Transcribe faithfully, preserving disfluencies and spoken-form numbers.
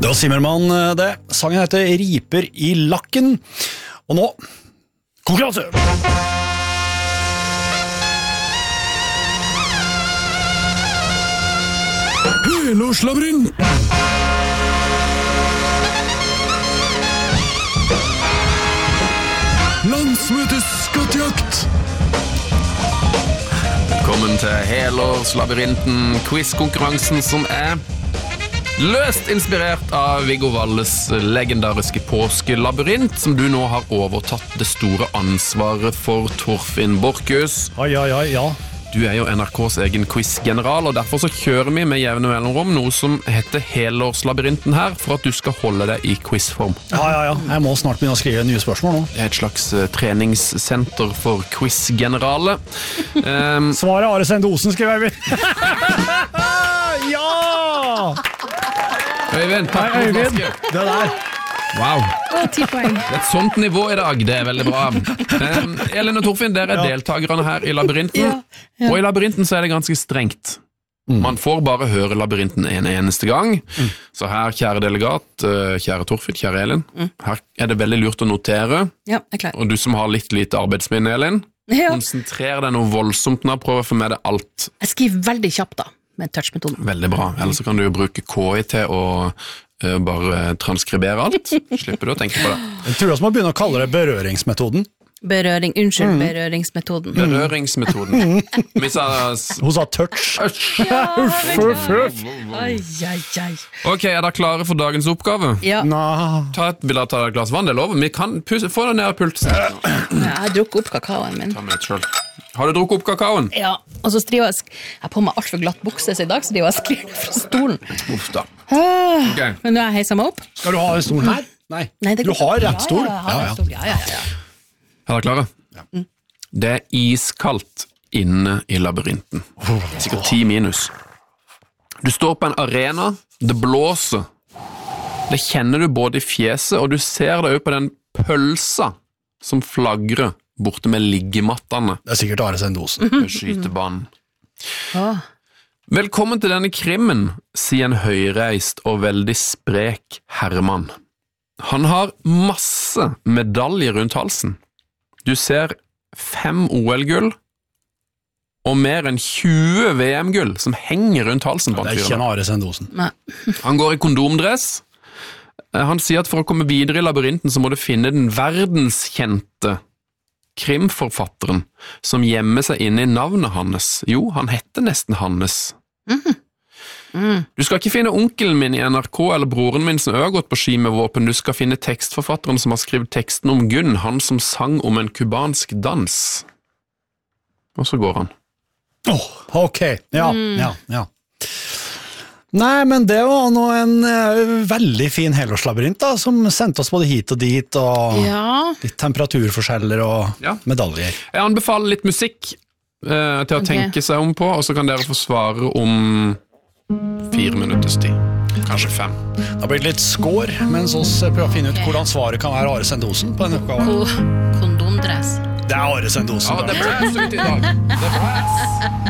Det var Zimmermann det. Sangen heter Riper i lakken. Og nå, konkurranse! Helårslabyrint! Landsmøtes skattejakt! Velkommen til Helårslabyrinten, quiz-konkurransen som er løst inspirert av Viggo Valles legendariske påskelabyrint, som du nå har overtatt det store ansvaret for, Torfinn Borchhus. Oi, oi, oi, ja. Du er jo N R K's egen quiz-general, og derfor så kjører vi med jevne mellomrom noe som heter Helårslabyrinten her, for at du skal holde deg i quizform. Ja, ja, ja. Jeg må snart begynne å skrive nye spørsmål nå. Det er et slags uh, treningssenter for quiz-generale. Um, Svaret er Are Sendosen, skriver vi. Ja! Øyvind, takk for Øyvind, flaske. det der. Wow. Å, ti poeng. Det er et sånt nivå i dag, det er veldig bra. Um, Elin og Torfinn, dere er Ja. deltakerne her i labyrinten. Ja, ja. Og i labyrinten så er det ganske strengt. Man får bare høre labyrinten en eneste gang. Så her, kjære delegat, uh, kjære Torfinn, kjære Elin, her er det veldig lurt å notere. Ja, jeg er klar. Og du som har litt lite arbeidsminne, Elin, Ja. konsentrer deg noe voldsomt nå, prøv å få med deg alt. Jeg skriver veldig kjapt da, med touch-metoden. Veldig bra. Ellers så kan du jo bruke K I til å uh, bare transkribere alt. Slipper du å tenke på det. Jeg tror jeg må begynne å kalle det berøringsmetoden. Berøring, unnskyld, berøringsmetoden. Berøringsmetoden. Vi sa... Hun sa touch. Uff, uff, uff. Ai, ai, ai. Ok, er dere klare for dagens oppgave? Ja, Nå. Ta et, vil dere ta et glass vann, det er lov. Vi kan pusse, få det ned av pulsen. jeg har drukket opp kakaoen min. Ta med det selv. Har du drukket opp kakaoen? Ja, og så driver jeg, sk- jeg har på meg alt for glatt bukse i dag, så driver jeg og sklir ned fra stolen. Uff da. Ah, Ok. Men nå har jeg heiset meg opp. Skal du ha en stol her? Nei. Nei, det Du går- har rett stol? Ja, ja, jeg har rett stol. Ja, ja, ja. Er dere klare? Ja. Det er iskaldt inne i labyrinten. Sikkert ti minus. Du står på en arena, det blåser. Det kjenner du både i fjeset, og du ser det også på den pølsa som flagrer borte med liggemattene Det er sikkert Are Sendosen. på skytebanen. Åh. Velkommen til denne krimmen, sier en høyreist og veldig sprek herremann. Han har masse medaljer rundt halsen. Du ser fem O L-gull og mer enn tjue V M-gull som henger rundt halsen på Det han er ikke en fyren. Are Sendosen. Nei. Han går i kondomdress. Eh, Han sier at for å komme videre i labyrinten så må du finne den verdenskjente krimforfatteren som gjemmer seg inne i navnet hans. Jo, han heter nesten Hannes. Du skal ikke finne onkelen min i N R K eller broren min som har gått på ski med våpen, du skal finne tekstforfatteren som har skrevet teksten om Gunn, han som sang om en kubansk dans. Og så går han. Åh, ok. Ja, ja, ja. Nei, men det var nå en eh, veldig fin helårslabyrint da, som sendte oss både hit og dit, og Ja, litt temperaturforskjeller og Ja. medaljer. Jeg anbefaler litt musikk eh, til å Ok. tenke seg om på, og så kan dere få svare om fire minutters tid. Kanskje fem. Det har blitt litt skår, mens oss prøver å finne ut hvordan svaret kan være Are Sendosen på denne oppgaven. ko- kondomdress. Det er Are Sendosen. Ja, da. det blæs ut i dag. Det blæs.